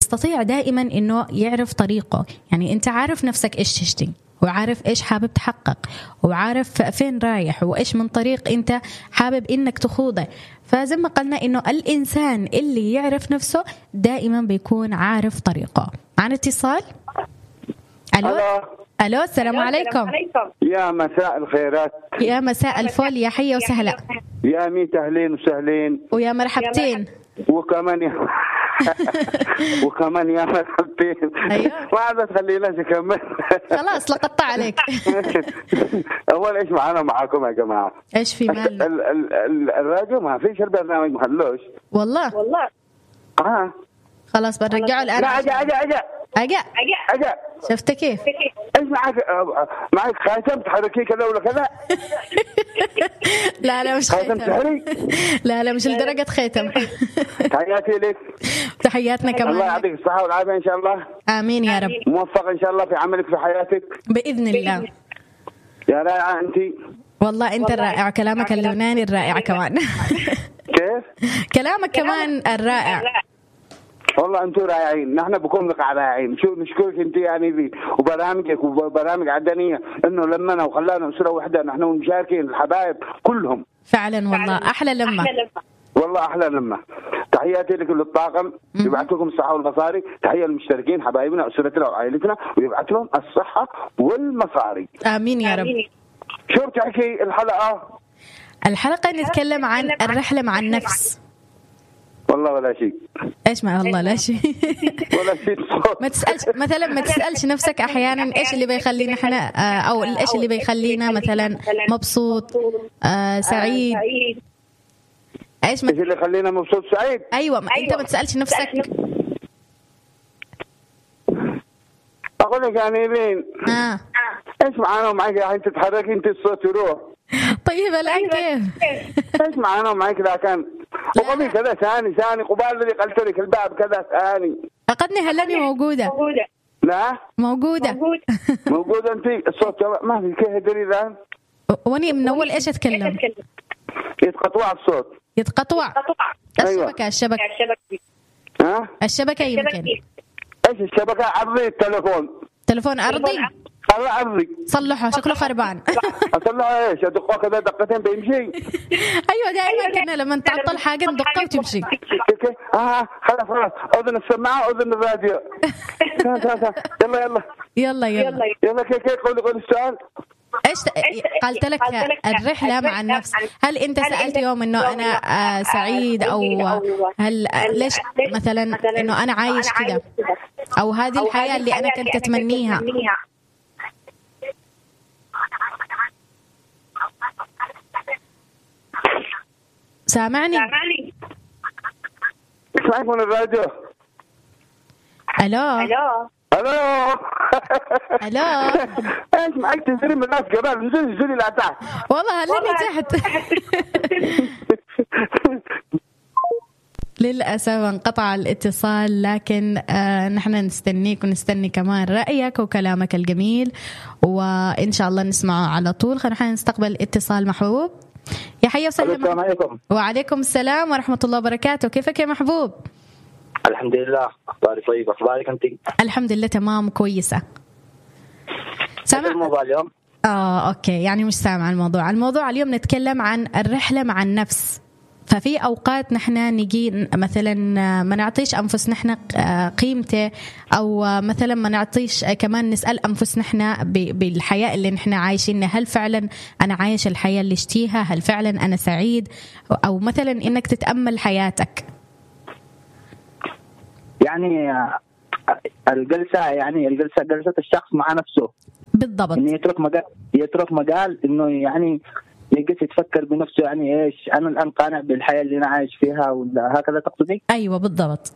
يستطيع دائما إنه يعرف طريقه. يعني أنت عارف نفسك إيش تشتي، وعارف إيش حابب تحقق، وعارف فين رايح، وإيش من طريق أنت حابب إنك تخوضه. فزي ما قلنا إنه الإنسان اللي يعرف نفسه دائما بيكون عارف طريقه. معنا اتصال. ألو السلام عليكم. يا مساء الخيرات. يا مساء الفل، يا حيا وسهلا. يا ميت أهلين وسهلين ويا مرحبتين. وكمان يا مرحبتين. أيوة. ما عاد تخلينا نكمل. خلاص لقطع عليك. أول إيش معاكم يا جماعة؟ إيش في مال؟ الراديو ما فيش البرنامج محلوش. والله. خلاص بنرجعه الآن. لا أجا. شفت كيف؟ إيش معك خاتم تحركيه كذا ولا كذا؟ لا مش خاتم. لا مش لدرجة خاتم. تحياتي لك. تحياتنا كمان. الله يعطيك الصحة والعافية إن شاء الله. آمين يا رب. موفق إن شاء الله في عملك في حياتك. بإذن الله. يا رائعة أنتي. والله أنت الرائع، كلامك اللبناني الرائع كمان. كيف؟ كلامك كمان الرائع. والله أنتوا رائعين، نحن بكون لقاء رائعين. شو نشكرك أنت يعني وبرامجك وبرامج عدنية إنه لمنا وخلانا أسرة واحدة، نحن مشاركين الحبايب كلهم. فعلا والله أحلى لمة. والله أحلى لمة. تحياتي لكل الطاقم، يبعث لكم الصحة والمصاري. تحية للمشتركين حبايبنا أسرتنا وعائلتنا، ويبعث لهم الصحة والمصاري. آمين يا رب. شو بتحكي الحلقة نتكلم عن الرحلة مع النفس. والله ولا شيء. ايش ما والله لا شيء. ولا شيء. ما تسألش نفسك احيانا ايش اللي بيخلينا احنا او ايش اللي بيخلينا مثلا مبسوط سعيد. ايش اللي يخلينا مبسوط سعيد؟ ايوه انت ما تسألش نفسك. اقول لك يعني لين ايش معانا ومعاك يا انت تتحركي انت الصوت يروح. طيب الان كيف؟ ايش معانا ومعاك لكن وقبل كذا ثاني قبال اللي قلت لك الباب كذا ثاني. أقدني هلني موجودة. لا موجودة انت الصوت ما في كيف هدري الآن. واني من أول إيش أتكلم. يتقطع الصوت. الشبكة الشبكة يمكن. ايش الشبكة؟ عرضي تلفون أرضي. صلحه شكله خربان. أصلحه إيش؟ أدقه كذا دقتين بيمشي. أيوة دائما كنا لما تعطل حاجة ندقه وتمشي. خلاص أذن السماعة أذن الراديو. يلا كيف قولي السؤال. ايش قالت لك الرحلة مع النفس؟ هل انت سألت يوم انه انا سعيد او هل ليش مثلا انه انا عايش كده او هذه الحياة اللي انا كنت اتمنيها؟ سامعني؟ اسمعك من الراديو. الو ايش معك تنزلي من الناس جبال نزلي لا تحت. والله هلني تحت. للأسف انقطع الاتصال، لكن نحن نستنيك ونستني كمان رأيك وكلامك الجميل، وإن شاء الله نسمعه على طول. خلينا نستقبل اتصال محبوب. يا حي وسهلا. السلام عليكم. وعليكم السلام ورحمة الله وبركاته. كيفك يا محبوب؟ الحمد لله. أخباري طيبة. أخبارك أنت؟ الحمد لله تمام كويسة. سامع الموضوع اليوم؟ أوكي، يعني مش سامع الموضوع اليوم نتكلم عن الرحلة مع النفس. ففي أوقات نحن نجي مثلا ما نعطيش أنفسنا نحن قيمته، أو مثلا ما نعطيش كمان نسأل أنفسنا نحن بالحياة اللي نحن عايشينها، هل فعلا أنا عايش الحياة اللي اشتيها؟ هل فعلا أنا سعيد؟ أو مثلا إنك تتأمل حياتك. يعني جلسة الشخص مع نفسه بالضبط. إنه يترك مجال إنه يعني يجلس يتفكر بنفسه، يعني إيش أنا الآن قانع بالحياة اللي أنا عايش فيها، ولا هكذا تقصدي؟ أيوة بالضبط.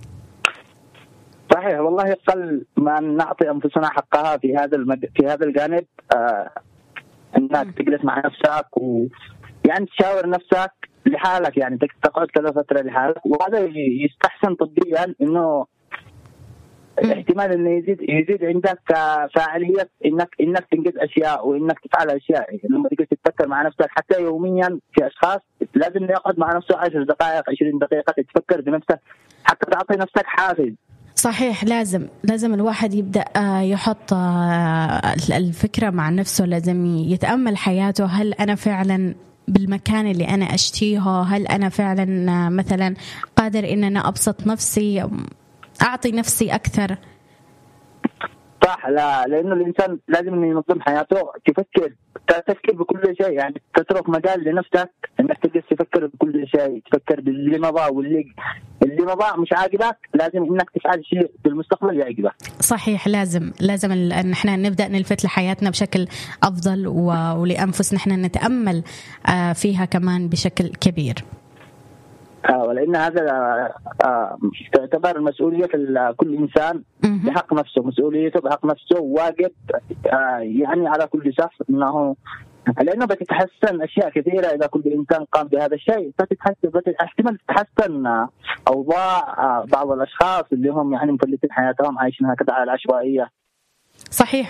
صحيح والله. يقل ما نعطي أنفسنا حقها في هذا الجانب. إنك تجلس مع نفسك ويعني تشاور نفسك لحالك، يعني تقعد كذا فترة لحالك، وهذا يستحسن طبيا إنه احتمال انه يزيد عندك فاعليه انك تنجز اشياء وانك تفعل اشياء. لما تجلس تفكر مع نفسك حتى يوميا، في اشخاص لازم يقعد مع نفسه 10 دقائق 20 دقيقه تتفكر بنفسك حتى تعطي نفسك حافز. صحيح. لازم الواحد يبدأ يحط الفكرة مع نفسه، لازم يتأمل حياته. هل أنا فعلا بالمكان اللي أنا أشتيه؟ هل أنا فعلا مثلا قادر إن أنا أبسط نفسي، أعطي نفسي أكثر؟ صح. لا، لأنه الإنسان لازم إنه ينظم حياته، تفكر بكل شيء، يعني تترك مجال لنفسك إنك تجلس تفكر بكل شيء، تفكر باللي مضى واللي مضى مش عاجبك، لازم إنك تفعل شيء بالمستقبل يعجبك. صحيح. لازم إن إحنا نبدأ نلفت لحياتنا بشكل أفضل، ولأنفسنا إحنا نتأمل فيها كمان بشكل كبير. ولأن هذا تعتبر مسؤولية كل إنسان بحق نفسه، مسؤوليته بحق نفسه، واجب يعني على كل شخص إنه، لأنه بتتحسن أشياء كثيرة إذا كل إنسان قام بهذا الشيء. احتمال تتحسن أوضاع بعض الأشخاص اللي هم يعني مفلتين حياتهم، عايشين هكذا على العشوائية. صحيح.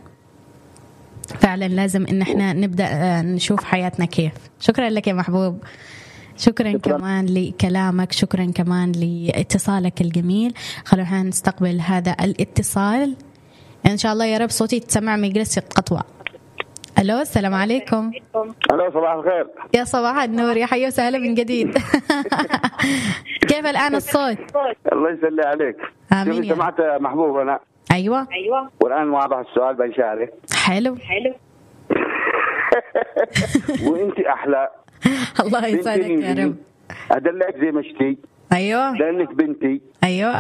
فعلا لازم إن إحنا نبدأ نشوف حياتنا كيف. شكرا لك يا محبوب. شكرا كمان لكلامك، شكرا كمان لاتصالك الجميل. خلونا نستقبل هذا الاتصال إن شاء الله. يا رب صوتي تسمع ما يجلس يتقطع. ألو، السلام عليكم. ألو، صباح الخير. يا صباح النور، يا حي وسهلا من جديد. كيف الآن الصوت؟ الله يسلي عليك. آمين. سمعت محبوب أنا. أيوة. والآن واضح السؤال بنشارك. حلو. وأنت أحلى. الله يسعدك يا رب. أدلك زي مشتي. أيوة. لأنك بنتي. أيوة.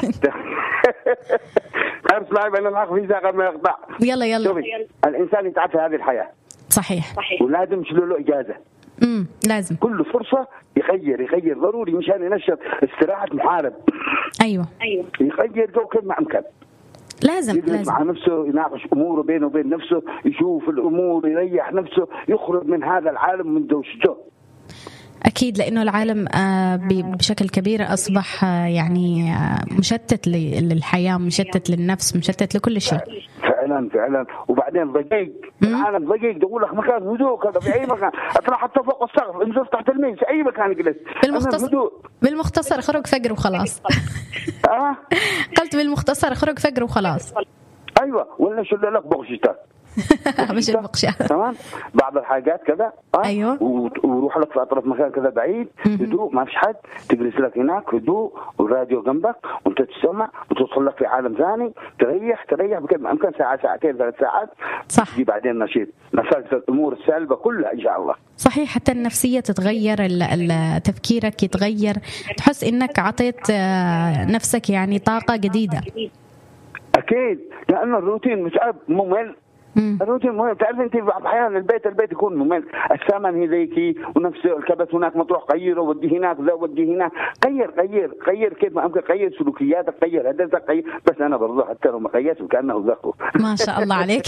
اسمعي بين الحق في قبل ما يقطع. يلا. شوفي، الإنسان يتعب في هذه الحياة. صحيح. ولازم يشلوا له إجازة. لازم كل فرصة يغير ضروري مشان ينشط استراحة محارب. أيوة. يغير جو كيف ما أمكن. لازم مع نفسه، يناقش أموره بينه وبين نفسه، يشوف الأمور، يريح نفسه، يخرج من هذا العالم من دوشته. أكيد، لأنه العالم بشكل كبير أصبح يعني مشتت للحياة، مشتت للنفس، مشتت لكل شيء. فعلا. وبعدين ضيق، العالم ضيق، تقول لك مكان هدوء كذا في أي مكان، أطلع حتى فوق السقف، انزل تحت الميز، في أي مكان اجلس. بالمختصر خرج فجر وخلاص. قلت بالمختصر خرج فجر وخلاص. أيوة، ولا شو لك بغشتك. مش البقشة. تمام. بعض الحاجات كذا. أيوة. وروح لك في أطراف مكان كذا بعيد، هدوء، ما فيش حد، تجلس لك هناك هدوء، والراديو جنبك، وأنت تسمع، وتدخل لك في عالم ثاني، تريح بكل ما أمكن، ساعة ساعتين 3 ساعات. صح. تجي بعدين نشيط، نسلت الأمور السالبة كلها إن شاء الله. صحيح. حتى النفسية تتغير، تفكيرك يتغير، تحس إنك عطيت نفسك يعني طاقة جديدة. أكيد، لأنه الروتين متعب، ممل. الروتين مهم. تعرف انت احيانا البيت يكون ممل، الثمن هي ذيكي، ونفس الكبت هناك مطروح، غيره ودي هناك، ذا ودي هناك، غير كيف ما امكن، غير سلوكياتك، غير هدفك، بس انا برضه حتى لو ما غيرت وكانه ذكر. ما شاء الله عليك.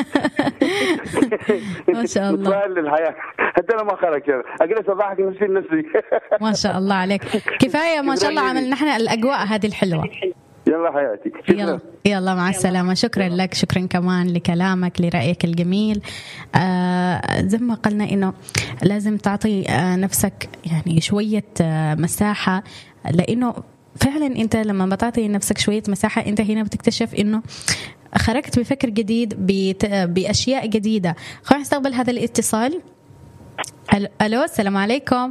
ما شاء الله. متفائل للحياه حتى لو ما خرج اجلس اضحك نفسي. ما شاء الله عليك. كفايه ما شاء الله عملنا نحن الاجواء هذه الحلوه. يلا حياتي. يلا مع السلامة. شكرا لك، شكرا كمان لكلامك، لرأيك الجميل. زي ما قلنا إنه لازم تعطي نفسك يعني شوية مساحة، لأنه فعلا أنت لما بتعطي نفسك شوية مساحة أنت هنا بتكتشف إنه خرجت بفكر جديد، بأشياء جديدة. خلينا نستقبل هذا الاتصال. ألو، السلام عليكم.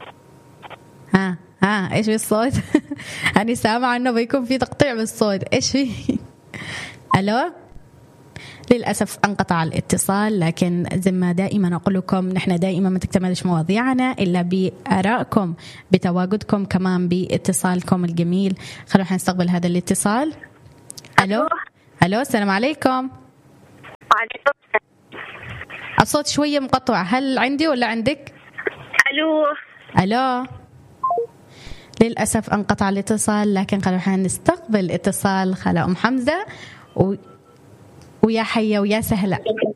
ايش في الصوت؟ أنا سامعة انه بيكون في تقطيع بالصوت. ايش في؟ الو، للأسف انقطع الاتصال، لكن زي ما دائما أقول لكم نحن دائما ما تكتملش مواضيعنا إلا بآرائكم، بتواجدكم، كمان باتصالكم الجميل. خلونا نستقبل هذا الاتصال. الو، السلام عليكم. وعليكم السلام. الصوت شوية مقطع، هل عندي ولا عندك؟ الو. للأسف انقطع الاتصال، لكن خلونا نستقبل اتصال خالة أم حمزة ويا حيا ويا سهلة.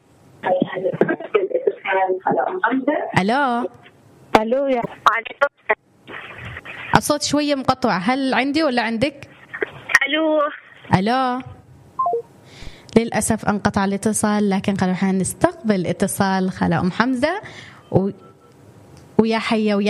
ألو يا عليكم. الصوت شوية مقطع، هل عندي ولا عندك؟ ألو. للأسف انقطع الاتصال، لكن خلونا نستقبل اتصال خالة أم حمزة ويا حيا ويا